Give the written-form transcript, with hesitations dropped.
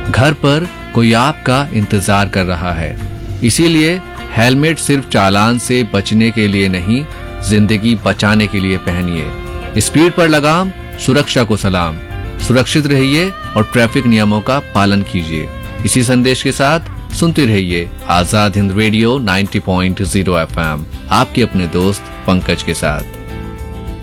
घर पर कोई आपका इंतजार कर रहा है। इसीलिए हेलमेट सिर्फ चालान से बचने के लिए नहीं, जिंदगी बचाने के लिए पहनिए। स्पीड पर लगाम, सुरक्षा को सलाम। सुरक्षित रहिए और ट्रैफिक नियमों का पालन कीजिए। इसी संदेश के साथ सुनते रहिए आजाद हिंद रेडियो 90.0 FM, आपके अपने दोस्त पंकज के साथ।